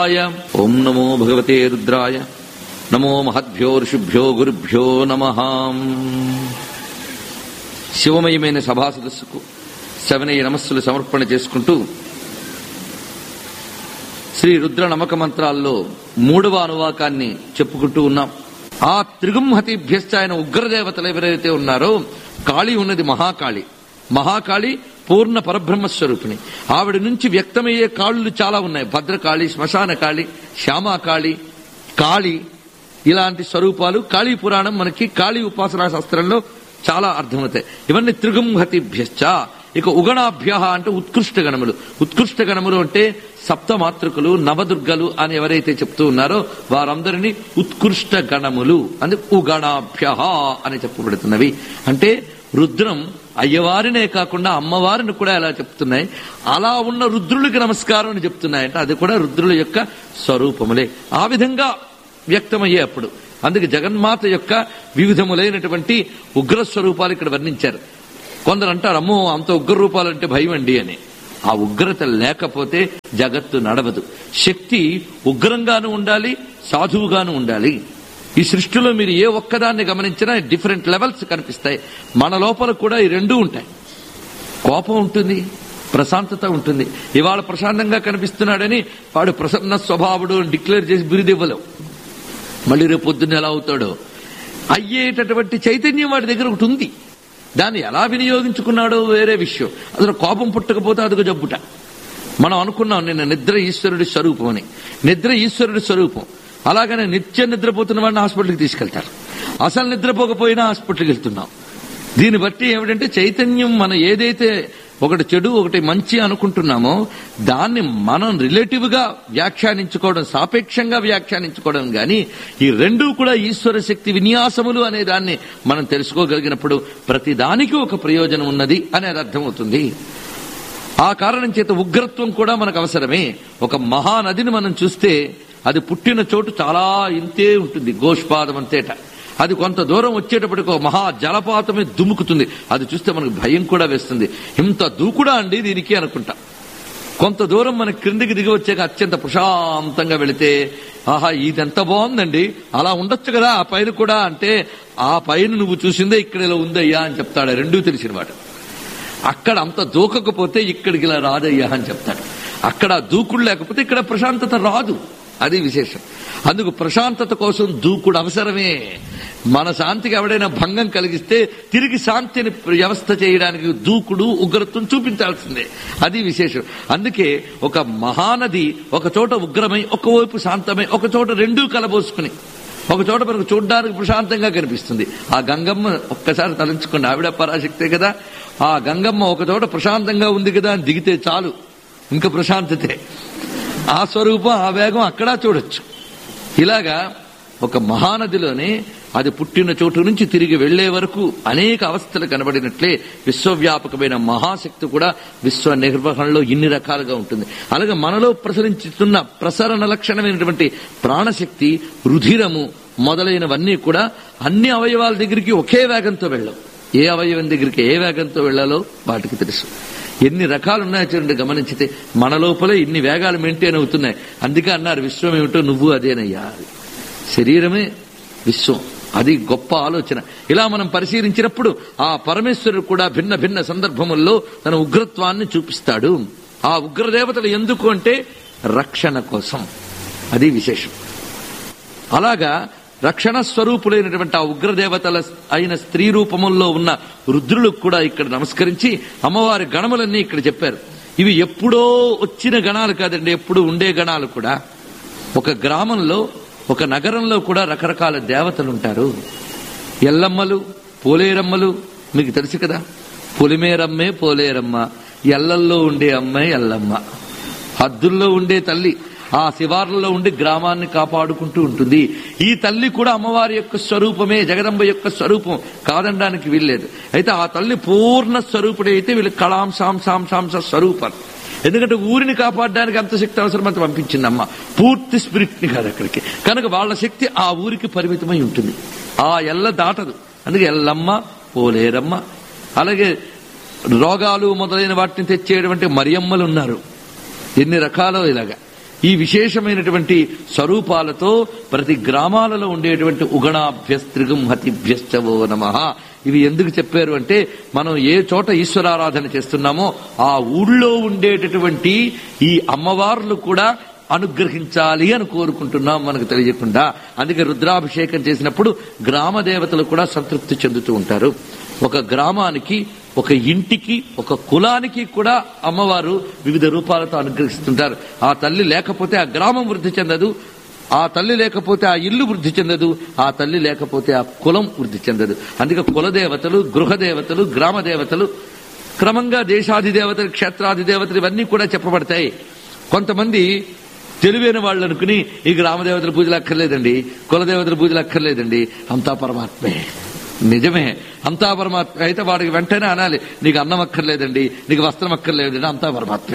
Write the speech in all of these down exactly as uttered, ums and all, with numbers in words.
ఓం నమో భగవతే రుద్రాయ. నమో మహద్భ్యో ఋషిభ్యో గురుభ్యో నమః. శివమయమైన సభా సదస్సుకు శవనీయ నమస్సులు సమర్పణ చేసుకుంటూ శ్రీ రుద్ర నమక మంత్రాల్లో మూడవ అనువాకాన్ని చెప్పుకుంటూ ఉన్నాం. ఆ త్రిగుంహతిభ్యశ్చ ఆయన ఉగ్రదేవతలు ఎవరైతే ఉన్నారో, కాళీ ఉన్నది మహాకాళి. మహాకాళి పూర్ణ పరబ్రహ్మస్వరూపిణి. ఆవిడ నుంచి వ్యక్తమయ్యే కాళ్ళు చాలా ఉన్నాయి. భద్రకాళి, శ్మశాన కాళి, శ్యామాకాళి, కాళి, ఇలాంటి స్వరూపాలు కాళీ పురాణం మనకి కాళీ ఉపాసనా శాస్త్రంలో చాలా అర్థమవుతాయి. ఇవన్నీ త్రిగుంహతిభ్యశ్చ. ఇక ఉగణాభ్య అంటే ఉత్కృష్ట గణములు. ఉత్కృష్ట గణములు అంటే సప్తమాతృకులు, నవదుర్గలు అని ఎవరైతే చెప్తూ ఉన్నారో వారందరినీ ఉత్కృష్ట గణములు అని ఉగణాభ్య అని చెప్పబడుతున్నవి. అంటే రుద్రం అయ్యవారినే కాకుండా అమ్మవారిని కూడా ఎలా చెప్తున్నాయి, అలా ఉన్న రుద్రులకి నమస్కారం అని చెప్తున్నాయంటే అది కూడా రుద్రుల యొక్క స్వరూపములే. ఆ విధంగా వ్యక్తమయ్యే అప్పుడు అందుకే జగన్మాత యొక్క వివిధములైనటువంటి ఉగ్ర స్వరూపాలు ఇక్కడ వర్ణించారు. కొందరు అంటారు, అమ్మో అంత ఉగ్ర రూపాలంటే భయం అండి అని. ఆ ఉగ్రత లేకపోతే జగత్తు నడవదు. శక్తి ఉగ్రంగానూ ఉండాలి, సాధువుగాను ఉండాలి. ఈ సృష్టిలో మీరు ఏ ఒక్కదాన్ని గమనించినా డిఫరెంట్ లెవెల్స్ కనిపిస్తాయి. మన లోపల కూడా ఈ రెండూ ఉంటాయి. కోపం ఉంటుంది, ప్రశాంతత ఉంటుంది. ఇవాళ ప్రశాంతంగా కనిపిస్తున్నాడని వాడు ప్రసన్న స్వభావుడు డిక్లేర్ చేసి బిరుదివ్వలేవు. మళ్ళీ రేపు పొద్దున్న ఎలా అవుతాడో అయ్యేటటువంటి చైతన్యం వాడి దగ్గర ఒకటి ఉంది. దాన్ని ఎలా వినియోగించుకున్నాడో వేరే విషయం. అసలు కోపం పుట్టకపోతే అదొక జబ్బుట. మనం అనుకున్నాం నిన్న నిద్ర ఈశ్వరుడి స్వరూపం అని. నిద్ర ఈశ్వరుడి స్వరూపం. అలాగనే నిత్యం నిద్రపోతున్న వాడిని హాస్పిటల్కి తీసుకెళ్తారు. అసలు నిద్రపోకపోయినా హాస్పిటల్కి వెళ్తున్నాం. దీన్ని బట్టి ఏమిటంటే చైతన్యం మనం ఏదైతే ఒకటి చెడు ఒకటి మంచి అనుకుంటున్నామో దాన్ని మనం రిలేటివ్ గా వ్యాఖ్యానించుకోవడం, సాపేక్షంగా వ్యాఖ్యానించుకోవడం గాని ఈ రెండూ కూడా ఈశ్వర శక్తి విన్యాసములు అనే దాన్ని మనం తెలుసుకోగలిగినప్పుడు ప్రతి దానికి ఒక ప్రయోజనం ఉన్నది అనేది అర్థమవుతుంది. ఆ కారణం చేత ఉగ్రత్వం కూడా మనకు అవసరమే. ఒక మహానదిని మనం చూస్తే అది పుట్టిన చోటు చాలా ఇంతే ఉంటుంది, గోష్పాదం అంతేట. అది కొంత దూరం వచ్చేటప్పటికి ఒక మహా జలపాతమే దుముకుతుంది. అది చూస్తే మనకు భయం కూడా వేస్తుంది. ఇంత దూకుడా అండి దీనికి అనుకుంటా. కొంత దూరం మనకి క్రిందికి దిగి వచ్చాక అత్యంత ప్రశాంతంగా వెళితే ఆహా ఇదెంత బాగుందండి, అలా ఉండొచ్చు కదా ఆ పైన కూడా అంటే, ఆ పైన నువ్వు చూసిందే ఇక్కడ ఇలా ఉందయ్యా అని చెప్తాడు. రెండూ తెలిసిన వాడు. అక్కడ అంత దూకకపోతే ఇక్కడికి ఇలా రాదయ్యా అని చెప్తాడు. అక్కడ దూకుడు లేకపోతే ఇక్కడ ప్రశాంతత రాదు. అది విశేషం. అందుకు ప్రశాంతత కోసం దూకుడు అవసరమే. మన శాంతికి ఎవడైనా భంగం కలిగిస్తే తిరిగి శాంతిని వ్యవస్థ చేయడానికి దూకుడు, ఉగ్రత్వం చూపించాల్సిందే. అది విశేషం. అందుకే ఒక మహానది ఒక చోట ఉగ్రమై, ఒకవైపు శాంతమై, ఒక చోట రెండూ కలబోసుకుని ఒక చోట మనకు చూడ్డానికి ప్రశాంతంగా కనిపిస్తుంది. ఆ గంగమ్మ ఒక్కసారి తలంచుకోండి. ఆవిడ పరాశక్తే కదా. ఆ గంగమ్మ ఒక చోట ప్రశాంతంగా ఉంది కదా అని దిగితే చాలు, ఇంకా ప్రశాంతతే. ఆ స్వరూపం, ఆ వేగం అక్కడ చూడొచ్చు. ఇలాగా ఒక మహానదిలోనే అది పుట్టిన చోటు నుంచి తిరిగి వెళ్లే వరకు అనేక అవస్థలు కనబడినట్లే విశ్వవ్యాపకమైన మహాశక్తి కూడా విశ్వ నిర్వహణలో ఇన్ని రకాలుగా ఉంటుంది. అలాగే మనలో ప్రసరించుతున్న ప్రసరణ లక్షణమైనటువంటి ప్రాణశక్తి, రుధిరము మొదలైనవన్నీ కూడా అన్ని అవయవాల దగ్గరికి ఒకే వేగంతో వెళ్ళవు. ఏ అవయవం దగ్గరికి ఏ వేగంతో వెళ్లాలో వాటికి తెలుసు. ఎన్ని రకాలు ఉన్నాయో చూడండి గమనించితే. మన లోపలే ఇన్ని వేగాలు మెయింటైన్ అవుతున్నాయి. అందుకే అన్నారు విశ్వం ఏమిటో నువ్వు అదేనయ్యా. శరీరమే విశ్వం. అది గొప్ప ఆలోచన. ఇలా మనం పరిశీలించినప్పుడు ఆ పరమేశ్వరుడు కూడా భిన్న భిన్న సందర్భముల్లో తన ఉగ్రత్వాన్ని చూపిస్తాడు. ఆ ఉగ్రదేవతలు ఎందుకు అంటే రక్షణ కోసం. అది విశేషం. అలాగా రక్షణ స్వరూపులైనటువంటి ఆ ఉగ్రదేవతల అయిన స్త్రీ రూపముల్లో ఉన్న రుద్రులకు కూడా ఇక్కడ నమస్కరించి అమ్మవారి గణములన్నీ ఇక్కడ చెప్పారు. ఇవి ఎప్పుడో వచ్చిన గణాలు కాదండి, ఎప్పుడు ఉండే గణాలు కూడా. ఒక గ్రామంలో, ఒక నగరంలో కూడా రకరకాల దేవతలు ఉంటారు. ఎల్లమ్మలు, పోలేరమ్మలు మీకు తెలుసు కదా. పొలిమేరమ్మే పోలేరమ్మ, ఎల్లల్లో ఉండే అమ్మే ఎల్లమ్మ, హద్దుల్లో ఉండే తల్లి ఆ శివార్లలో ఉండి గ్రామాన్ని కాపాడుకుంటూ ఉంటుంది. ఈ తల్లి కూడా అమ్మవారి యొక్క స్వరూపమే, జగదంబ యొక్క స్వరూపం కాదనడానికి వీల్లేదు. అయితే ఆ తల్లి పూర్ణ స్వరూపుడే అయితే వీళ్ళు కళాంశాం సాంసాంస స్వరూపాలు. ఎందుకంటే ఊరిని కాపాడడానికి అంత శక్తి అవసరం అంత పంపించింది అమ్మ, పూర్తి స్పిరిట్ ని కాదు అక్కడికి. కనుక వాళ్ళ శక్తి ఆ ఊరికి పరిమితమై ఉంటుంది, ఆ ఎల్ల దాటదు. అందుకే ఎల్లమ్మ, పోలేరమ్మ. అలాగే రోగాలు మొదలైన వాటిని తెచ్చేటువంటి మరియమ్మలు ఉన్నారు. ఎన్ని రకాలో ఇలాగా. ఈ విశేషమైనటువంటి స్వరూపాలతో ప్రతి గ్రామాలలో ఉండేటువంటి ఉగణాభ్యస్త్రిగుంహతిభ్యశ్చవో నమః. ఇవి ఎందుకు చెప్పారు అంటే, మనం ఏ చోట ఈశ్వరారాధన చేస్తున్నామో ఆ ఊళ్ళో ఉండేటటువంటి ఈ అమ్మవార్లు కూడా అనుగ్రహించాలి అని కోరుకుంటున్నాం మనకు తెలియకుండా. అందుకే రుద్రాభిషేకం చేసినప్పుడు గ్రామ దేవతలు కూడా సంతృప్తి చెందుతూ ఉంటారు. ఒక గ్రామానికి, ఒక ఇంటికి, ఒక కులానికి కూడా అమ్మవారు వివిధ రూపాలతో అనుగ్రహిస్తుంటారు. ఆ తల్లి లేకపోతే ఆ గ్రామం వృద్ధి చెందదు, ఆ తల్లి లేకపోతే ఆ ఇల్లు వృద్ధి చెందదు, ఆ తల్లి లేకపోతే ఆ కులం వృద్ధి చెందదు. అందుకే కులదేవతలు, గృహదేవతలు, గ్రామ దేవతలు, క్రమంగా దేశాధిదేవతలు, క్షేత్రాధిదేవతలు ఇవన్నీ కూడా చెప్పబడతాయి. కొంతమంది తెలివైన వాళ్ళు అనుకుని ఈ గ్రామదేవతల పూజలు అక్కర్లేదండి, కులదేవతల పూజలు అక్కర్లేదండి, అంతా పరమాత్మే. నిజమే, అంతా పరమాత్మ అయితే వాడికి వెంటనే అనాలి, నీకు అన్నం అక్కర్లేదండి, నీకు వస్త్రం అక్కర్లేదండి, అంతా పరమాత్మే.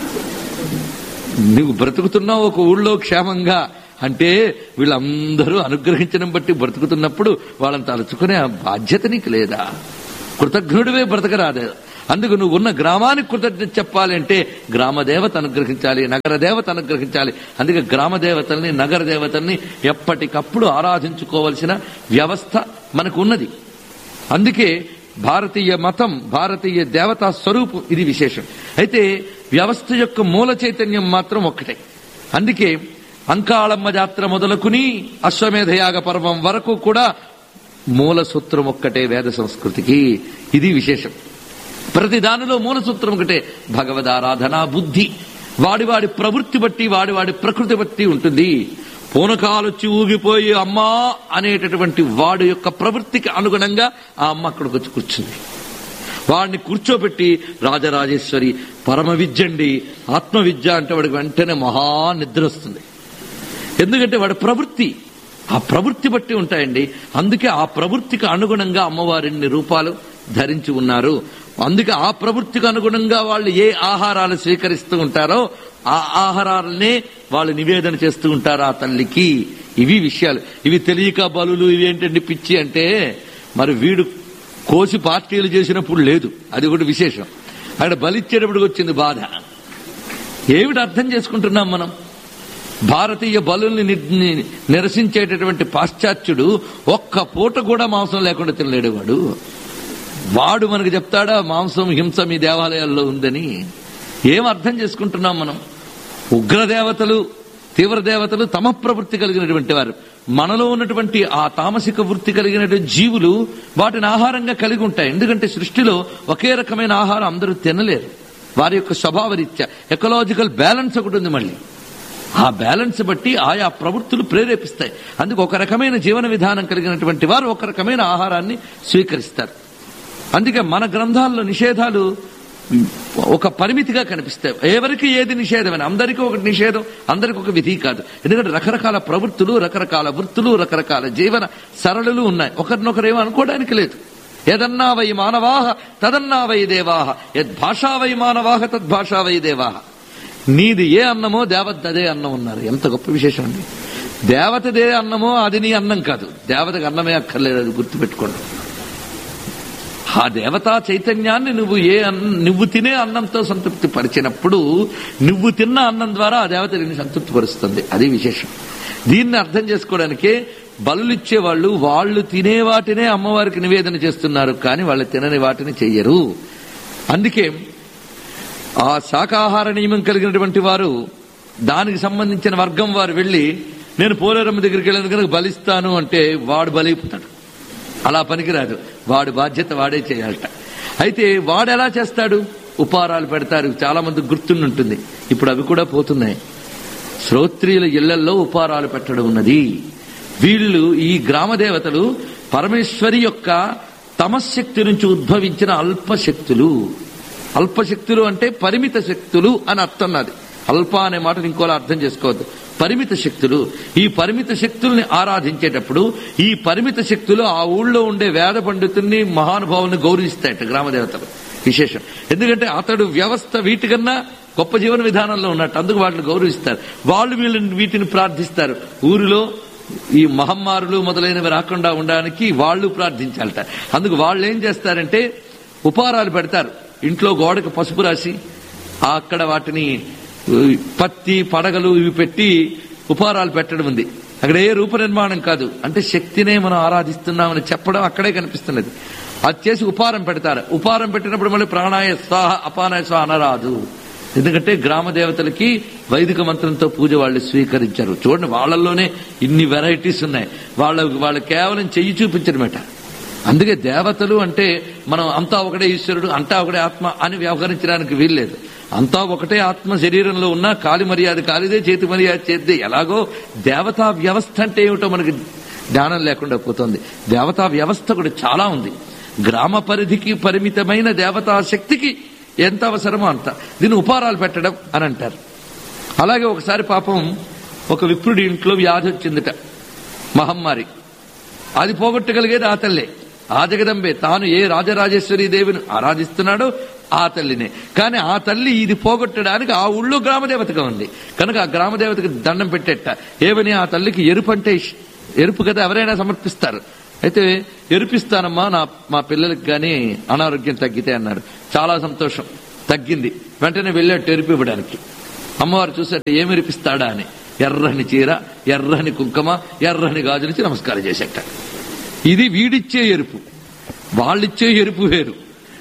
నువ్వు బ్రతుకుతున్నావు ఒక ఊళ్ళో క్షేమంగా అంటే వీళ్ళందరూ అనుగ్రహించడం బట్టి బ్రతుకుతున్నప్పుడు వాళ్ళని తలుచుకునే బాధ్యత నీకు లేదా? కృతజ్ఞుడివే బ్రతకరాదు. అందుకు నువ్వు ఉన్న గ్రామానికి కృతజ్ఞత చెప్పాలి అంటే గ్రామ దేవత అనుగ్రహించాలి, నగర దేవత అనుగ్రహించాలి. అందుకే గ్రామ దేవతల్ని, నగర దేవతల్ని ఎప్పటికప్పుడు ఆరాధించుకోవలసిన వ్యవస్థ మనకు ఉన్నది. అందుకే భారతీయ మతం, భారతీయ దేవతా స్వరూపం ఇది విశేషం. అయితే వ్యవస్థ యొక్క మూల చైతన్యం మాత్రం ఒక్కటే. అందుకే అంకాళమ్మ జాత్ర మొదలుకుని అశ్వమేధయాగ పర్వం వరకు కూడా మూల సూత్రం ఒక్కటే వేద సంస్కృతికి. ఇది విశేషం. ప్రతి దానిలో మూల సూత్రం ఒకటే, భగవదారాధన బుద్ధి. వాడివాడి ప్రవృత్తి బట్టి, వాడివాడి ప్రకృతి బట్టి ఉంటుంది. పూనకాలొచ్చి ఊగిపోయి అమ్మా అనేటటువంటి వాడి యొక్క ప్రవృత్తికి అనుగుణంగా ఆ అమ్మ అక్కడికి వచ్చి కూర్చుంది. వాడిని కూర్చోబెట్టి రాజరాజేశ్వరి పరమ విద్యండి, ఆత్మ విద్య అంటే వాడికి వెంటనే మహా నిద్ర వస్తుంది. ఎందుకంటే వాడి ప్రవృత్తి, ఆ ప్రవృత్తి బట్టి ఉంటాయండి. అందుకే ఆ ప్రవృత్తికి అనుగుణంగా అమ్మవారిన్ని రూపాలు ధరించి ఉన్నారు. అందుకే ఆ ప్రవృత్తికి అనుగుణంగా వాళ్ళు ఏ ఆహారాలు స్వీకరిస్తూ ఉంటారో ఆ ఆహారాలనే వాళ్ళు నివేదన చేస్తూ ఉంటారు ఆ తల్లికి. ఇవి విషయాలు. ఇవి తెలియక బలులు ఇవి ఏంటండి పిచ్చి అంటే, మరి వీడు కోసి పార్టీలు చేసినప్పుడు లేదు, అది కూడా విశేషం. అక్కడ బలిచ్చేటప్పుడు వచ్చింది బాధ. ఏమిటి అర్థం చేసుకుంటున్నాం మనం? భారతీయ బలుల్ని నిరసించేటటువంటి పాశ్చాత్యుడు ఒక్క పూట కూడా మాంసం లేకుండా తినలేడు. వాడు వాడు మనకు చెప్తాడా మాంసం హింస మీ దేవాలయాల్లో ఉందని? ఏం అర్థం చేసుకుంటున్నాం మనం? ఉగ్రదేవతలు, తీవ్రదేవతలు తమ ప్రవృత్తి కలిగినటువంటి వారు. మనలో ఉన్నటువంటి ఆ తామసిక వృత్తి కలిగినటువంటి జీవులు వాటిని ఆహారంగా కలిగి ఉంటాయి. ఎందుకంటే సృష్టిలో ఒకే రకమైన ఆహారం అందరూ తినలేరు. వారి యొక్క స్వభావ రీత్యా ఎకలాజికల్ బ్యాలెన్స్ ఒకటి ఉంది. మళ్ళీ ఆ బ్యాలెన్స్ బట్టి ఆయా ప్రవృత్తులు ప్రేరేపిస్తాయి. అందుకు ఒక రకమైన జీవన విధానం కలిగినటువంటి వారు ఒక రకమైన ఆహారాన్ని స్వీకరిస్తారు. అందుకే మన గ్రంథాల్లో నిషేధాలు ఒక పరిమితిగా కనిపిస్తాయి. ఎవరికి ఏది నిషేధమని, అందరికీ ఒకటి నిషేధం, అందరికి ఒక విధి కాదు. ఎందుకంటే రకరకాల ప్రవృత్తులు, రకరకాల వృత్తులు, రకరకాల జీవన సరళులు ఉన్నాయి. ఒకరినొకరేమో అనుకోవడానికి లేదు. యదన్నా వై మానవాహ తదన్నా వై దేవాహ, యద్భాషా వై మానవాహ తద్భాషా వై దేవాహ. నీది ఏ అన్నమో దేవతదే అన్నం ఉన్నారు. ఎంత గొప్ప విశేషం అండి. దేవతదే అన్నమో అది నీ అన్నం కాదు. దేవతకు అన్నమే అక్కర్లేదు, అది గుర్తుపెట్టుకోండి. ఆ దేవతా చైతన్యాన్ని నువ్వు ఏ నువ్వు తినే అన్నంతో సంతృప్తి పరిచినప్పుడు నువ్వు తిన్న అన్నం ద్వారా ఆ దేవత నిన్ను సంతృప్తి పరుస్తుంది. అది విశేషం. దీన్ని అర్థం చేసుకోవడానికే బలులిచ్చే వాళ్ళు వాళ్ళు తినే వాటినే అమ్మవారికి నివేదన చేస్తున్నారు, కానీ వాళ్ళు తినని వాటిని చెయ్యరు. అందుకే ఆ శాకాహార నియమం కలిగినటువంటి వారు, దానికి సంబంధించిన వర్గం వారు వెళ్లి నేను పోలేరమ్మ దగ్గరికి వెళ్ళిన కనుక బలిస్తాను అంటే వాడు బలైపోతాడు. అలా పనికిరాదు. వాడి బాధ్యత వాడే చేయాలట. అయితే వాడు ఎలా చేస్తాడు? ఉపారాలు పెడతారు. చాలా మంది గుర్తుంటుంది. ఇప్పుడు అవి కూడా పోతున్నాయి. శ్రోత్రియుల ఇళ్లల్లో ఉపారాలు పెట్టడం ఉన్నది. వీళ్ళు ఈ గ్రామ దేవతలు పరమేశ్వరి యొక్క తమశక్తి నుంచి ఉద్భవించిన అల్పశక్తులు. అల్పశక్తులు అంటే పరిమిత శక్తులు అని అర్థం. నాది అల్ప అనే మాటను ఇంకోలా అర్థం చేసుకోవద్దు. పరిమిత శక్తులు. ఈ పరిమిత శక్తుల్ని ఆరాధించేటప్పుడు ఈ పరిమిత శక్తులు ఆ ఊళ్ళో ఉండే వేద పండితుల్ని, మహానుభావుల్ని గౌరవిస్తాయట గ్రామదేవతలు. విశేషం. ఎందుకంటే అతడు వ్యవస్థ వీటికన్నా గొప్ప జీవన విధానంలో ఉన్నట్టు, అందుకు వాటిని గౌరవిస్తారు. వాళ్ళు వీళ్ళని వీటిని ప్రార్థిస్తారు. ఊరిలో ఈ మహమ్మారులు మొదలైనవి రాకుండా ఉండడానికి వాళ్ళు ప్రార్థించాలట. అందుకు వాళ్ళు ఏం చేస్తారంటే ఉపారాలు పెడతారు. ఇంట్లో గోడకు పసుపు రాసి అక్కడ వాటిని పత్తి పడగలు ఇవి పెట్టి ఉపహారాలు పెట్టడం ఉంది. అక్కడ ఏ రూప నిర్మాణం కాదు, అంటే శక్తినే మనం ఆరాధిస్తున్నామని చెప్పడం అక్కడే కనిపిస్తున్నది. అది చేసి ఉపహారం పెడతారు. ఉపహారం పెట్టినప్పుడు మళ్ళీ ప్రాణాయ స్వాహ అపానాయ స్వాహ అనరాదు. ఎందుకంటే గ్రామ దేవతలకి వైదిక మంత్రంతో పూజ వాళ్ళు స్వీకరించారు. చూడండి, వాళ్ళల్లోనే ఇన్ని వెరైటీస్ ఉన్నాయి. వాళ్ళ వాళ్ళు కేవలం చెయ్యి చూపించడమేట. అందుకే దేవతలు అంటే మనం అంతా ఒకటే ఈశ్వరుడు, అంతా ఒకటే ఆత్మ అని వ్యవహరించడానికి వీల్లేదు. అంతా ఒకటే ఆత్మ శరీరంలో ఉన్న కాలి మర్యాద కాలిదే, చేతి మర్యాద చేద్దే. ఎలాగో దేవతా వ్యవస్థ అంటే ఏమిటో మనకి జ్ఞానం లేకుండా పోతుంది. దేవతా వ్యవస్థ కూడా చాలా ఉంది. గ్రామ పరిధికి పరిమితమైన దేవతా శక్తికి ఎంత అవసరమో అంత. దీన్ని ఉపహారాలు పెట్టడం అని అంటారు. అలాగే ఒకసారి పాపం ఒక విప్రుడి ఇంట్లో వ్యాధి వచ్చిందిట, మహమ్మారి. అది పోగొట్టగలిగేది ఆ తల్లే, ఆ జగదంబే. తాను ఏ రాజరాజేశ్వరి దేవిని ఆరాధిస్తున్నాడో ఆ తల్లినే. కానీ ఆ తల్లి ఇది పోగొట్టడానికి ఆ ఊళ్ళో గ్రామదేవతగా ఉంది కనుక ఆ గ్రామదేవతకి దండం పెట్టేట. ఏమని? ఆ తల్లికి ఎరుపు అంటే ఎరుపు కదా ఎవరైనా సమర్పిస్తారు. అయితే ఎరుపిస్తానమ్మా నా మా పిల్లలకి గాని అనారోగ్యం తగ్గితే అన్నారు. చాలా సంతోషం, తగ్గింది. వెంటనే వెళ్ళాడు ఎరుపు ఇవ్వడానికి. అమ్మవారు చూసేట ఏమి ఎరిపిస్తాడా అని. ఎర్రని చీర, ఎర్రని కుంకుమ, ఎర్రని గాజులిచ్చి నమస్కారం చేసేట. ఇది వీడిచ్చే ఎరుపు, వాళ్ళిచ్చే ఎరుపు వేరు.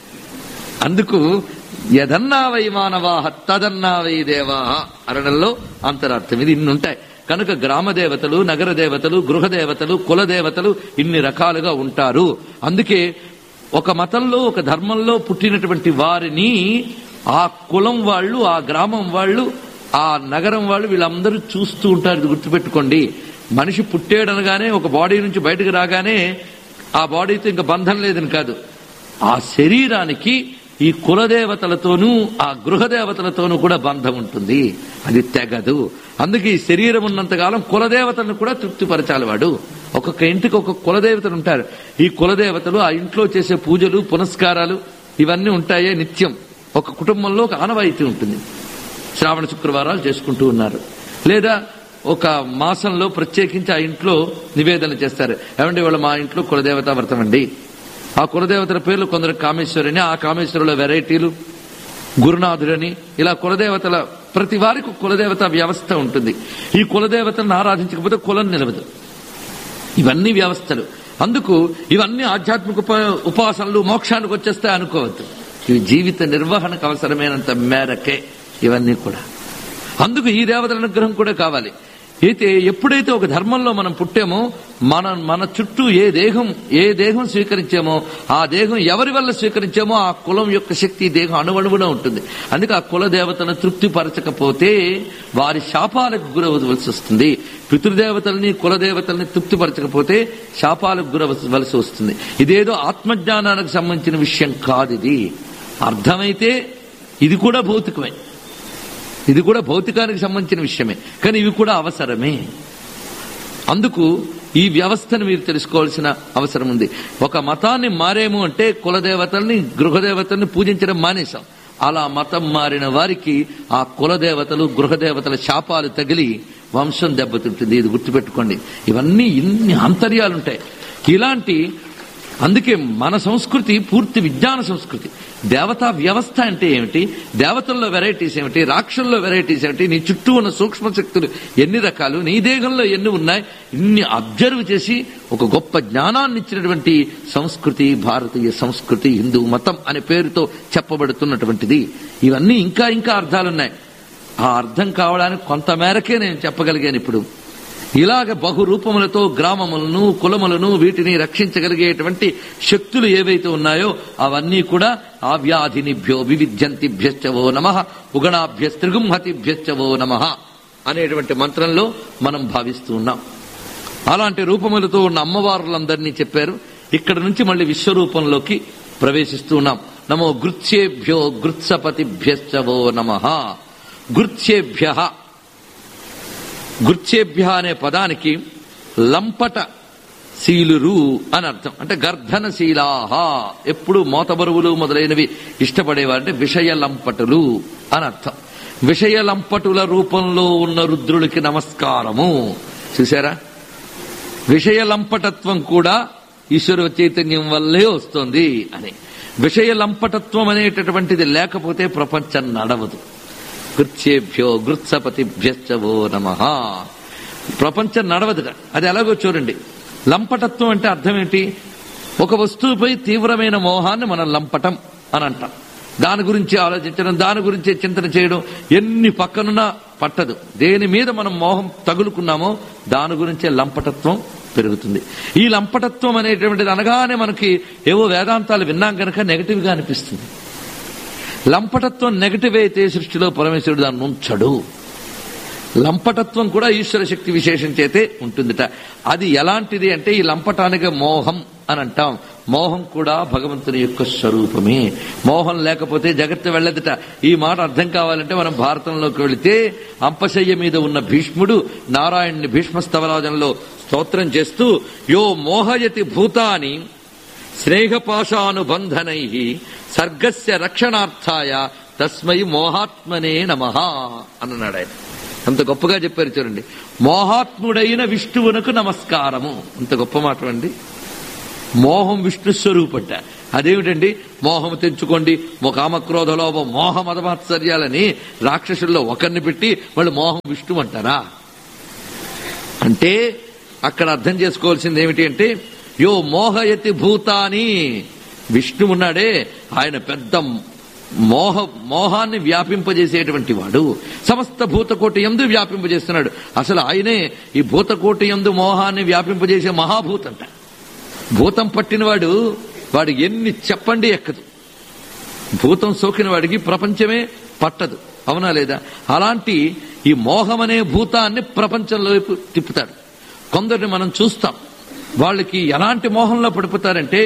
అందుకు యదన్నా వై మానవాహ తదన్నా వై దేవాహ అనడంలో అంతరార్థం. ఇది ఇన్ని ఉంటాయి కనుక గ్రామ దేవతలు, నగర దేవతలు, గృహ దేవతలు, కుల దేవతలు ఇన్ని రకాలుగా ఉంటారు. అందుకే ఒక మతంలో ఒక ధర్మంలో పుట్టినటువంటి వారిని ఆ కులం వాళ్ళు, ఆ గ్రామం వాళ్ళు, ఆ నగరం వాళ్ళు వీళ్ళందరూ చూస్తూ ఉంటారు. ఇది గుర్తుపెట్టుకోండి. మనిషి పుట్టేడనగానే ఒక బాడీ నుంచి బయటకు రాగానే ఆ బాడీతో ఇంకా బంధం లేదని కాదు. ఆ శరీరానికి ఈ కులదేవతలతోనూ ఆ గృహదేవతలతోనూ కూడా బంధం ఉంటుంది. అది తెగదు. అందుకే ఈ శరీరం ఉన్నంతకాలం కులదేవతలను కూడా తృప్తిపరచాలి వాడు. ఒక్కొక్క ఇంటికి ఒక్కొక్క కులదేవతలు ఉంటారు. ఈ కులదేవతలు ఆ ఇంట్లో చేసే పూజలు పునస్కారాలు ఇవన్నీ ఉంటాయే నిత్యం. ఒక కుటుంబంలో ఒక ఆనవాయితీ ఉంటుంది. శ్రావణ శుక్రవారాలు చేసుకుంటూ ఉన్నారు, లేదా ఒక మాసంలో ప్రత్యేకించి ఆ ఇంట్లో నివేదన చేస్తారు. ఏమంటే వాళ్ళ మా ఇంట్లో కులదేవత వ్రతం అండి. ఆ కులదేవతల పేర్లు కొందరు కామేశ్వరిని, ఆ కామేశ్వరుల వెరైటీలు గురునాథుడని, ఇలా కులదేవతల ప్రతి వారికి కులదేవత వ్యవస్థ ఉంటుంది. ఈ కులదేవతలను ఆరాధించకపోతే కులం నిలవదు. ఇవన్నీ వ్యవస్థలు. అందుకు ఇవన్నీ ఆధ్యాత్మిక ఉపాసనలు మోక్షానికి వచ్చేస్తాయి అనుకోవద్దు. ఇవి జీవిత నిర్వహణకు అవసరమైనంత మేరకే ఇవన్నీ కూడా. అందుకు ఈ దేవతల అనుగ్రహం కూడా కావాలి. అయితే ఎప్పుడైతే ఒక ధర్మంలో మనం పుట్టామో మన మన చుట్టూ ఏ దేహం ఏ దేహం స్వీకరించామో ఆ దేహం ఎవరి వల్ల స్వీకరించామో ఆ కులం యొక్క శక్తి దేహం అణువణువున ఉంటుంది. అందుకే ఆ కుల దేవతను తృప్తిపరచకపోతే వారి శాపాలకు గురవలసి వస్తుంది. పితృదేవతల్ని కులదేవతల్ని తృప్తిపరచకపోతే శాపాలకు గురవలసి వస్తుంది. ఇదేదో ఆత్మజ్ఞానానికి సంబంధించిన విషయం కాదు. ఇది అర్థమైతే ఇది కూడా భౌతికమే, ఇది కూడా భౌతికానికి సంబంధించిన విషయమే. కానీ ఇవి కూడా అవసరమే. అందుకు ఈ వ్యవస్థను మీరు తెలుసుకోవాల్సిన అవసరం ఉంది. ఒక మతాన్ని మారేము అంటే కులదేవతల్ని గృహదేవతల్ని పూజించడం మానేశాం. అలా మతం మారిన వారికి ఆ కులదేవతలు గృహదేవతల శాపాలు తగిలి వంశం దెబ్బతింటుంది. ఇది గుర్తుపెట్టుకోండి. ఇవన్నీ ఇన్ని ఆంతర్యాలుంటాయి. ఇలాంటి అందుకే మన సంస్కృతి పూర్తి విజ్ఞాన సంస్కృతి. దేవతా వ్యవస్థ అంటే ఏమిటి, దేవతల్లో వెరైటీస్ ఏమిటి, రాక్షసుల్లో వెరైటీస్ ఏమిటి, నీ చుట్టూ ఉన్న సూక్ష్మ శక్తులు ఎన్ని రకాలు, నీ దేహంలో ఎన్ని ఉన్నాయి, ఇన్ని అబ్జర్వ్ చేసి ఒక గొప్ప జ్ఞానాన్ని ఇచ్చినటువంటి సంస్కృతి భారతీయ సంస్కృతి, హిందూ మతం అనే పేరుతో చెప్పబడుతున్నటువంటిది. ఇవన్నీ ఇంకా ఇంకా అర్థాలున్నాయి. ఆ అర్థం కావడానికి కొంత మేరకే నేను చెప్పగలిగాను. ఇప్పుడు ఇలాగ బహురూపములతో గ్రామములను కులములను వీటిని రక్షించగలిగేటువంటి శక్తులు ఏవైతే ఉన్నాయో అవన్నీ కూడా ఆవ్యాధినిభ్యో వివిధ్యంతిభ్యశ్చవో నమః ఉగణాభ్యస్త్రిగుంహతిభ్యశ్చవో నమః అనేటువంటి మంత్రంలో మనం భావిస్తూ ఉన్నాం. అలాంటి రూపములతో ఉన్న అమ్మవారులందరినీ చెప్పారు. ఇక్కడ నుంచి మళ్ళీ విశ్వరూపంలోకి ప్రవేశిస్తూ ఉన్నాం. నమో గృత్సేభ్యో గృత్సపతిభ్యశ్చవో నమః. గృత్సేభ్య గృత్సేభ్య అనే పదానికి లంపట శీలురు అని అర్థం. అంటే గర్ధనశీలాహ, ఎప్పుడు మోతబరువులు మొదలైనవి ఇష్టపడేవారంటే విషయ లంపటులు అని అర్థం. విషయ లంపటుల రూపంలో ఉన్న రుద్రుడికి నమస్కారము. చూసారా, విషయ లంపటత్వం కూడా ఈశ్వర చైతన్యం వల్లే వస్తుంది అని. విషయ లంపటత్వం అనేటటువంటిది లేకపోతే ప్రపంచం నడవదు. గృత్సేభ్యో గృత్సపతిభ్యశ్చవో నమః. ప్రపంచం నడవదుట. అది ఎలాగో చూడండి. లంపటత్వం అంటే అర్థం ఏంటి? ఒక వస్తువుపై తీవ్రమైన మోహాన్ని మనం లంపటం అని అంటాం. దాని గురించి ఆలోచించడం, దాని గురించి చింతన చేయడం, ఎన్ని పక్కనున్నా పట్టదు. దేని మీద మనం మోహం తగులుకున్నామో దాని గురించే లంపటత్వం పెరుగుతుంది. ఈ లంపటత్వం అనేటువంటిది అనగానే మనకి ఏవో వేదాంతాలు విన్నాం కనుక నెగటివ్ గా అనిపిస్తుంది. లంపటత్వం నెగటివ్ అయితే సృష్టిలో పరమేశ్వరుడు దాన్ని ఉంచడు. లంపటత్వం కూడా ఈశ్వర శక్తి విశేషం చేతే ఉంటుందిట. అది ఎలాంటిది అంటే ఈ లంపటానికి మోహం అని అంటాం. మోహం కూడా భగవంతుని యొక్క స్వరూపమే. మోహం లేకపోతే జగత్తు వెళ్ళదుట. ఈ మాట అర్థం కావాలంటే మనం భారతంలోకి వెళితే అంపశయ్య మీద ఉన్న భీష్ముడు నారాయణుని భీష్మస్తవరాజంలో స్తోత్రం చేస్తూ యో మోహయతి భూతాని స్నేహపాశానుబంధనై సర్గస్య రక్షణార్థాయ తస్మై మోహాత్మనే నమః అన్నాడు ఆయన. అంత గొప్పగా చెప్పారు చూడండి. మోహాత్ముడైన విష్ణువునకు నమస్కారము. అంత గొప్ప మాట అండి. మోహం విష్ణు స్వరూపంట. అదేమిటండి? మోహం తెంచుకోండి, కామక్రోధ లోభం మోహ మదమాత్సర్యాలని రాక్షసుల్లో ఒకరిని పెట్టి వాళ్ళు మోహం విష్ణు అంటారా? అంటే అక్కడ అర్థం చేసుకోవాల్సింది ఏమిటి అంటే యో మోహయతి భూతాని, విష్ణు ఉన్నాడే ఆయన పెద్ద మోహ మోహాన్ని వ్యాపింపజేసేటువంటి వాడు. సమస్త భూతకోటి యందు వ్యాపింపజేస్తున్నాడు. అసలు ఆయనే ఈ భూతకోటి యందు మోహాన్ని వ్యాపింపజేసే మహాభూతంట. భూతం పట్టినవాడు వాడు ఎన్ని చెప్పండి ఎక్కదు. భూతం సోకిన వాడికి ప్రపంచమే పట్టదు. అవునా లేదా? అలాంటి ఈ మోహమనే భూతాన్ని ప్రపంచంలో వైపు తిప్పుతాడు. కొందరిని మనం చూస్తాం, వాళ్ళకి ఎలాంటి మోహంలో పడిపోతారంటే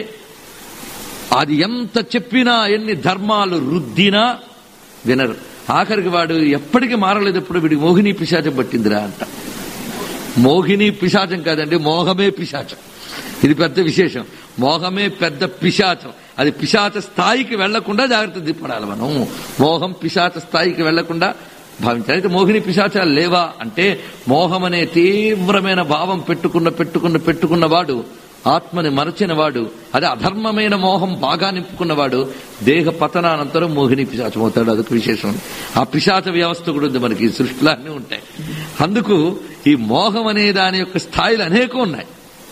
అది ఎంత చెప్పినా ఎన్ని ధర్మాలు రుద్దినా వినరు. ఆఖరికి వాడు ఎప్పటికీ మారలేదు. ఎప్పుడు వీడికి మోహిని పిశాచం పట్టిందిరా అంట. మోహిని పిశాచం కాదండి, మోహమే పిశాచం. ఇది పెద్ద విశేషం. మోహమే పెద్ద పిశాచం. అది పిశాచ స్థాయికి వెళ్లకుండా జాగ్రత్త దిప్పడాలి మనం. మోహం పిశాచ స్థాయికి వెళ్లకుండా భావించాలి. అయితే మోహిని పిశాచాలు లేవా అంటే మోహం అనే తీవ్రమైన భావం పెట్టుకున్న పెట్టుకున్న పెట్టుకున్నవాడు, ఆత్మని మరచిన వాడు, అదే అధర్మమైన మోహం బాగా నింపుకున్నవాడు దేహ పతనానంతరం మోహిని పిశాచం అవుతాడు. అదొక విశేషం. ఆ పిశాచ వ్యవస్థ కూడా ఉంది మనకి. సృష్టిలో అన్నీ ఉంటాయి. అందుకు ఈ మోహం అనే దాని యొక్క స్థాయిలు అనేకం ఉన్నాయి.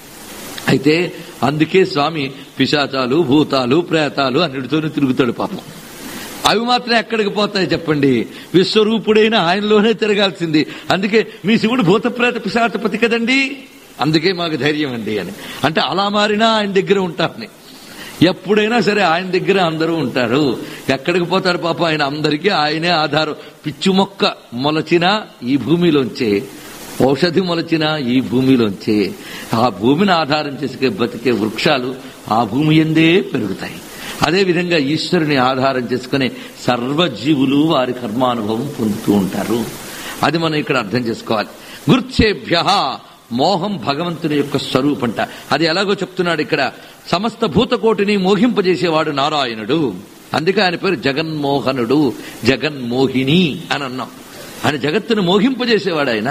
అయితే అందుకే స్వామి పిశాచాలు, భూతాలు, ప్రేతాలు అన్నిటితోనే తిరుగుతాడు పాపం. అవి మాత్రం ఎక్కడికి పోతాయి చెప్పండి? విశ్వరూపుడైన ఆయనలోనే తిరగాల్సింది. అందుకే మీ శివుడు భూత ప్రేత పిశాచపతి కదండి, అందుకే మాకు ధైర్యం అండి అని. అంటే అలా మారినా ఆయన దగ్గర ఉంటారని. ఎప్పుడైనా సరే ఆయన దగ్గర అందరూ ఉంటారు. ఎక్కడికి పోతారు పాప? ఆయన అందరికీ ఆయనే ఆధారం. పిచ్చి మొక్క మొలచినా ఈ భూమిలోంచే, ఔషధి మొలచినా ఈ భూమిలోంచే. ఆ భూమిని ఆధారం చేసుకే బతికే వృక్షాలు ఆ భూమి ఎందే పెరుగుతాయి. అదేవిధంగా ఈశ్వరుని ఆధారం చేసుకునే సర్వజీవులు వారి కర్మానుభవం పొందుతూ ఉంటారు. అది మనం ఇక్కడ అర్థం చేసుకోవాలి. గుర్చేభ్య మోహం భగవంతుని యొక్క స్వరూపంట. అది ఎలాగో చెప్తున్నాడు ఇక్కడ. సమస్త భూతకోటిని మోహింపజేసేవాడు నారాయణుడు. అందుకే ఆయన పేరు జగన్మోహనుడు, జగన్మోహిని అని అన్నాం. ఆయన జగత్తును మోహింపజేసేవాడు. ఆయన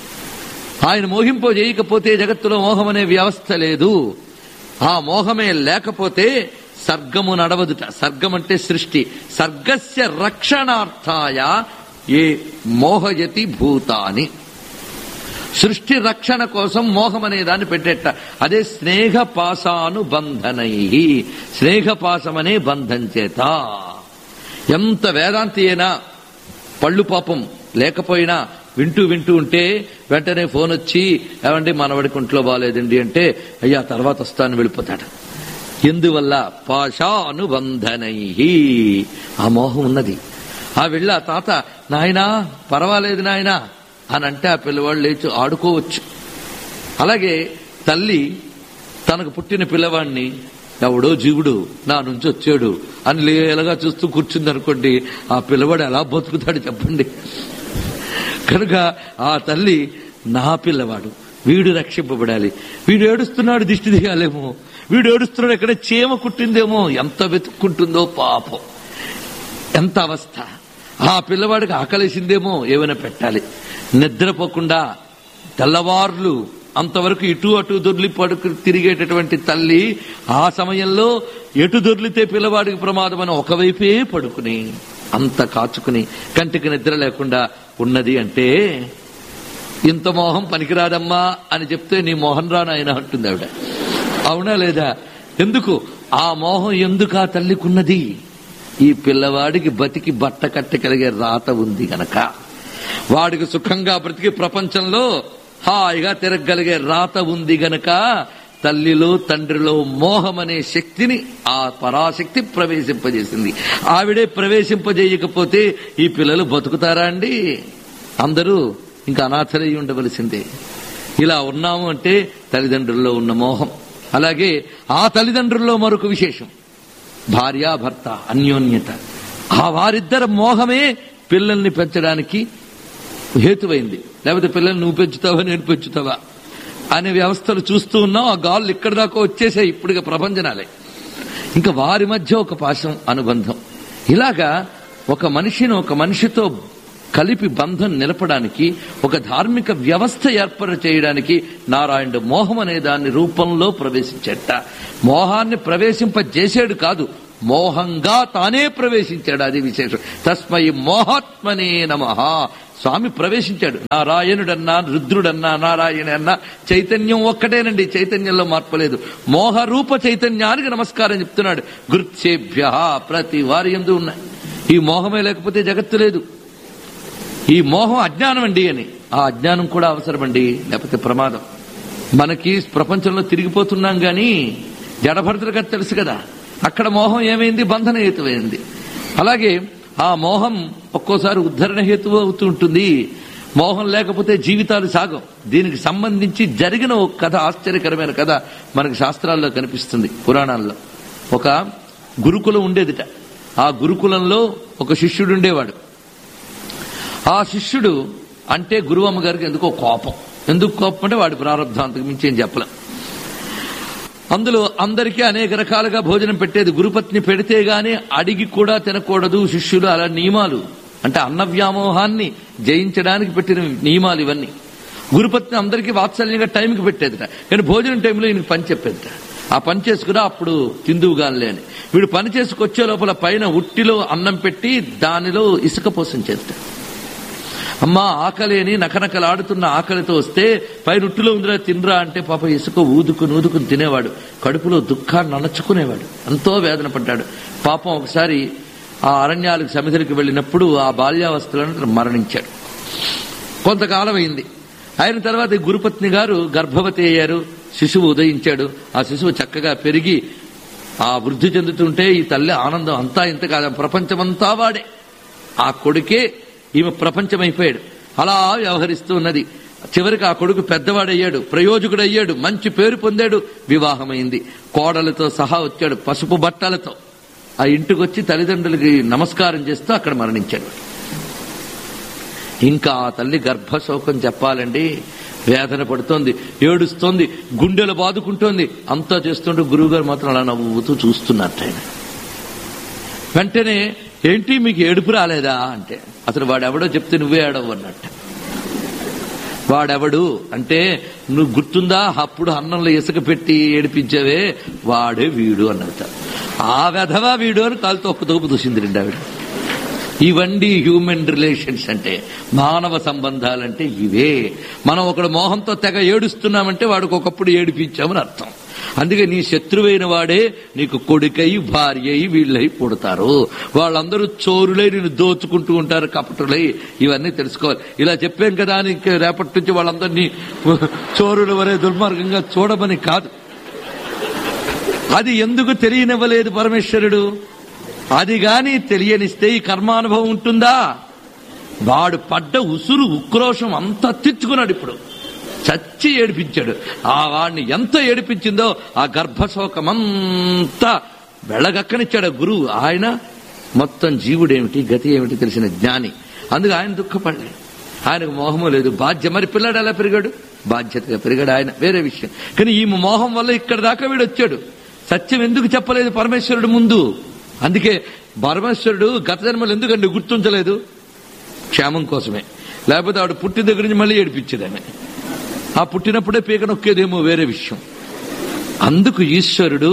ఆయన మోహింపజేయకపోతే జగత్తులో మోహం అనే వ్యవస్థ లేదు. ఆ మోహమే లేకపోతే సర్గము నడవదుట. సర్గం అంటే సృష్టి. సర్గస్య రక్షణార్థాయ ఏ మోహయతి భూతాని, సృష్టి రక్షణ కోసం మోహం అనే దాన్ని పెట్టేట. అదే స్నేహపాశానుబంధనై, స్నేహపాశమనే బంధం చేత. ఎంత వేదాంతి అయినా పళ్ళు పాపం లేకపోయినా వింటూ వింటూ ఉంటే వెంటనే ఫోన్ వచ్చి ఏమండి మనవడికి ఒంట్లో బాగాలేదండి అంటే అయ్యా తర్వాత వస్తాను వెళ్ళిపోతాడు. ఎందువల్ల? పాశానుబంధనై, ఆ మోహం ఉన్నది. ఆ వెళ్ళి ఆ తాత నాయనా పర్వాలేదు నాయనా అని అంటే ఆ పిల్లవాడు లేచి ఆడుకోవచ్చు. అలాగే తల్లి తనకు పుట్టిన పిల్లవాడిని ఎవడో జీవుడు నా నుంచి వచ్చాడు అని లేలగా చూస్తూ కూర్చుంది అనుకోండి, ఆ పిల్లవాడు ఎలా బతుకుతాడు చెప్పండి? కనుక ఆ తల్లి నా పిల్లవాడు, వీడు రక్షింపబడాలి, వీడు ఏడుస్తున్నాడు దిష్టి తీయాలేమో, వీడు ఏడుస్తున్నాడు ఎక్కడ చీమ కుట్టిందేమో, ఎంత వెతుక్కుంటుందో పాపం, ఎంత అవస్థ. ఆ పిల్లవాడికి ఆకలేసిందేమో ఏమైనా పెట్టాలి. నిద్రపోకుండా తెల్లవార్లు అంతవరకు ఇటు అటు దొర్లి పడుకు తిరిగేటటువంటి తల్లి ఆ సమయంలో ఎటు దొర్లితే పిల్లవాడికి ప్రమాదం అని ఒకవైపే పడుకుని అంత కాచుకుని కంటికి నిద్ర లేకుండా ఉన్నది అంటే ఇంత మోహం పనికిరాదమ్మా అని చెప్తే నీ మోహన్ రాను ఆయన అంటుంది ఆవిడ. అవునా లేదా? ఎందుకు ఆ మోహం ఎందుకు ఆ తల్లికున్నది? ఈ పిల్లవాడికి బతికి బట్ట కట్టగలిగే రాత ఉంది గనక, వాడికి సుఖంగా బ్రతికి ప్రపంచంలో హాయిగా తిరగలిగే రాత ఉంది గనక తల్లిలో తండ్రిలో మోహం అనే శక్తిని ఆ పరాశక్తి ప్రవేశింపజేసింది. ఆవిడే ప్రవేశింపజేయకపోతే ఈ పిల్లలు బతుకుతారా అండి? అందరూ ఇంకా అనాథలై ఉండవలసిందే. ఇలా ఉన్నాము అంటే తల్లిదండ్రుల్లో ఉన్న మోహం. అలాగే ఆ తల్లిదండ్రుల్లో మరొక విశేషం, భార్యాభర్త అన్యోన్యత. ఆ వారిద్దరి మోహమే పిల్లల్ని పెంచడానికి హేతువైంది. లేకపోతే పిల్లల్ని నువ్వు పెంచుతావా నేను పెంచుతావా అనే వ్యవస్థలు చూస్తూ ఉన్నాం. ఆ గాళ్ళు ఇక్కడి దాకా వచ్చేసాయి. ఇప్పుడుగా ప్రభంజనాలే. ఇంకా వారి మధ్య ఒక పాశం అనుబంధం. ఇలాగా ఒక మనిషిని ఒక మనిషితో కలిపి బంధం నిలపడానికి, ఒక ధార్మిక వ్యవస్థ ఏర్పాటు చేయడానికి నారాయణుడు మోహం అనే దాని రూపంలో ప్రవేశించేట. మోహాన్ని ప్రవేశింపజేసాడు కాదు, మోహంగా తానే ప్రవేశించాడు. అది విశేషం. తస్మై మోహాత్మనే నమః. స్వామి ప్రవేశించాడు. నారాయణుడన్నా రుద్రుడన్నా నారాయణ అన్నా చైతన్యం ఒక్కటేనండి, చైతన్యంలో మార్పలేదు. మోహరూప చైతన్యానికి నమస్కారం చెప్తున్నాడు. గురుత్సేభ్య ప్రతి వారి యందు ఉన్నాయి. ఈ మోహమే లేకపోతే జగత్తు లేదు. ఈ మోహం అజ్ఞానం అండి అని. ఆ అజ్ఞానం కూడా అవసరమండి, లేకపోతే ప్రమాదం. మనకి ప్రపంచంలో తిరిగిపోతున్నాం గాని జడభరతులుగా తెలుసు కదా, అక్కడ మోహం ఏమైంది? బంధన హేతువైంది. అలాగే ఆ మోహం ఒక్కోసారి ఉద్ధరణ హేతువు అవుతూ ఉంటుంది. మోహం లేకపోతే జీవితాలు సాగం. దీనికి సంబంధించి జరిగిన ఒక కథ, ఆశ్చర్యకరమైన కథ మనకు శాస్త్రాల్లో కనిపిస్తుంది, పురాణాల్లో. ఒక గురుకులం ఉండేదిట. ఆ గురుకులంలో ఒక శిష్యుడు ఉండేవాడు. ఆ శిష్యుడు అంటే గురువమ్మ గారికి ఎందుకో కోపం. ఎందుకు కోపం అంటే వాడి ప్రారంభాంతకు మించి ఏం చెప్పలేం. అందులో అందరికీ అనేక రకాలుగా భోజనం పెట్టేది. గురుపత్ని పెడితే గాని అడిగి కూడా తినకూడదు శిష్యులు, అలా నియమాలు. అంటే అన్న వ్యామోహాన్ని జయించడానికి పెట్టిన నియమాలు ఇవన్నీ. గురుపత్ని అందరికీ వాత్సల్యంగా టైంకి పెట్టేదిట, కానీ భోజనం టైంలో ఈయనకి పని చెప్పేదిట. ఆ పని చేసుకురా అప్పుడు తిందువుగానిలే అని. వీడు పని చేసుకొచ్చే లోపల పైన ఉట్టిలో అన్నం పెట్టి దానిలో ఇసుక పోసించేదిట. అమ్మా ఆకలి అని నకనకలాడుతున్న ఆకలితో వస్తే పైన ఉట్టిలో ఉందిరా తినరా అంటే పాప ఇసుక ఊదుకుని ఊదుకుని తినేవాడు. కడుపులో దుఃఖాన్ని అణచుకునేవాడు. ఎంతో వేదన పడ్డాడు. పాపం ఒకసారి ఆ అరణ్యాలకు సమిధులకు వెళ్ళినప్పుడు ఆ బాల్యావస్థలను మరణించాడు. కొంతకాలం అయింది. అయిన తర్వాత గురుపత్ని గారు గర్భవతి అయ్యారు. శిశువు ఉదయించాడు. ఆ శిశువు చక్కగా పెరిగి ఆ వృద్ధి చెందుతుంటే ఈ తల్లి ఆనందం అంతా ఇంత కాదు, ప్రపంచమంతా వాడే. ఆ కొడుకే ఈమె ప్రపంచమైపోయాడు. అలా వ్యవహరిస్తూ ఉన్నది. చివరికి ఆ కొడుకు పెద్దవాడయ్యాడు, ప్రయోజకుడయ్యాడు, మంచి పేరు పొందాడు. వివాహమైంది. కోడలతో సహా వచ్చాడు పసుపు బట్టలతో. ఆ ఇంటికి వచ్చి తల్లిదండ్రులకి నమస్కారం చేస్తూ అక్కడ మరణించాడు. ఇంకా ఆ తల్లి గర్భశోకం చెప్పాలండి. వేదన పడుతోంది, ఏడుస్తోంది, గుండెలు బాదుకుంటోంది. అంతా చేస్తుంటే గురువుగారు మాత్రం అలా నవ్వుతూ చూస్తున్నట్టు. ఆయన వెంటనే ఏంటి మీకు ఏడుపు రాలేదా అంటే, అసలు వాడెవడో చెప్తే నువ్వే ఏడవు అన్నట్టు. వాడెవడు అంటే, నువ్వు గుర్తుందా అప్పుడు అన్నంలో ఇసుక పెట్టి ఏడిపించావే వాడే వీడు అన్నట్ట. ఆ వెధవా వీడు అని కాలుతో ఒక్క తోపు దూసింది రండి ఆవిడ. ఇవండి హ్యూమన్ రిలేషన్స్ అంటే, మానవ సంబంధాలంటే ఇవే. మనం ఒకడు మోహంతో తెగ ఏడుస్తున్నామంటే వాడికి ఒకప్పుడు ఏడిపించామని అర్థం. అందుకే నీ శత్రువైన వాడే నీకు కొడుకై భార్య అయి వీళ్ళై పుడతారు. వాళ్ళందరూ చోరులై నేను దోచుకుంటూ ఉంటారు, కపటులై. ఇవన్నీ తెలుసుకోవాలి. ఇలా చెప్పాం కదా అని రేపటి నుంచి వాళ్ళందరినీ చోరుల వరే దుర్మార్గంగా చూడమని కాదు. అది ఎందుకు తెలియనివ్వలేదు పరమేశ్వరుడు? అది గాని తెలియనిస్తే ఈ కర్మానుభవం ఉంటుందా? వాడు పడ్డ ఉసురు ఉక్రోషం అంతా తెచ్చుకున్నాడు. ఇప్పుడు చచ్చి ఏడిపించాడు. ఆ వాడిని ఎంత ఏడిపించిందో ఆ గర్భశోకమంతా వెళ్ళగక్కనిచ్చాడు గురువు. ఆయన మొత్తం జీవుడేమిటి గతి ఏమిటి తెలిసిన జ్ఞాని. అందుకు ఆయన దుఃఖపడలేదు. ఆయనకు మోహము లేదు. బాధ్య మరి పిల్లాడు ఎలా పెరిగాడు? బాధ్యతగా పెరిగాడు ఆయన, వేరే విషయం. కానీ ఈ మోహం వల్ల ఇక్కడ దాకా వీడు వచ్చాడు. సత్యం ఎందుకు చెప్పలేదు పరమేశ్వరుడు ముందు? అందుకే పరమేశ్వరుడు గత జన్మలు ఎందుకండి గుర్తించలేదు? క్షేమం కోసమే. లేకపోతే ఆవిడ పుట్టిన దగ్గర నుంచి మళ్ళీ ఏడిపించేదాన్ని. ఆ పుట్టినప్పుడే పీక నొక్కేదేమో వేరే విషయం. అందుకు ఈశ్వరుడు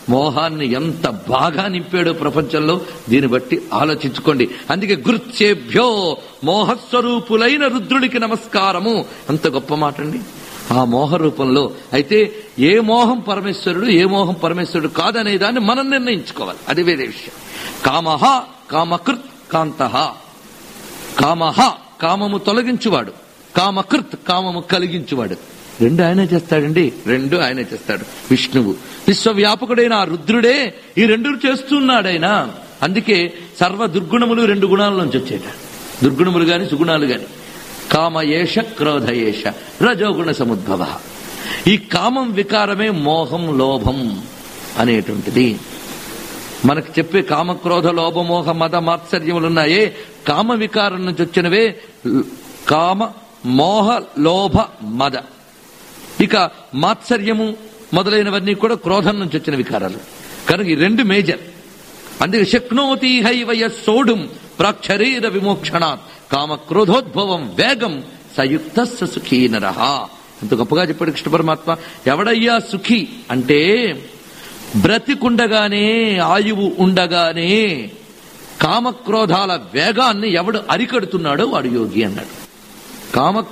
మోహాన్ని ఎంత బాగా నింపాడో ప్రపంచంలో, దీన్ని బట్టి ఆలోచించుకోండి. అందుకే గుర్చేభ్యో మోహస్వరూపులైన రుద్రుడికి నమస్కారము. అంత గొప్ప మాట అండి. ఆ మోహ రూపంలో అయితే ఏ మోహం పరమేశ్వరుడు, ఏ మోహం పరమేశ్వరుడు కాదనే దాన్ని మనం నిర్ణయించుకోవాలి. అది వేరే విషయం. కామహ కామకృత్ కాంతః. కామహ కామము తొలగించువాడు, కామకృత్ కామము కలిగించువాడు. రెండు ఆయనే చేస్తాడండి, రెండు ఆయనే చేస్తాడు. విష్ణువు విశ్వవ్యాపకుడైన ఆ రుద్రుడే ఈ రెండు చేస్తున్నాడైనా. అందుకే సర్వ దుర్గుణములు రెండు గుణాల నుంచి వచ్చేట. దుర్గుణములు గాని సుగుణాలు గాని. కామయేష క్రోధయేష రజోగుణ సముద్భవ. ఈ కామం వికారమే మోహం లోభం అనేటువంటిది. మనకు చెప్పే కామ క్రోధ లోభ మోహ మద మాత్సర్యములున్నాయే, కామ వికారం నుంచి వచ్చినవే. కామ మోహ లోభ మద. ఇక మాత్సర్యము మొదలైనవన్నీ కూడా క్రోధం నుంచి వచ్చిన వికారాలు కనుక ఈ రెండు మేజర్. అందుకే శక్నోతి హైవయ సోఢుం ప్రాక్షరీర విమోక్షణాత్ కామ క్రోధోద్భవం వేగం సయుక్త సుఖీ నరః. అంత గొప్పగా చెప్పాడు కృష్ణ పరమాత్మ. ఎవడయ్యా సుఖి అంటే బ్రతికుండగానే, ఆయువు ఉండగానే కామక్రోధాల వేగాన్ని ఎవడు అరికడుతున్నాడో వాడు యోగి అన్నాడు. కామ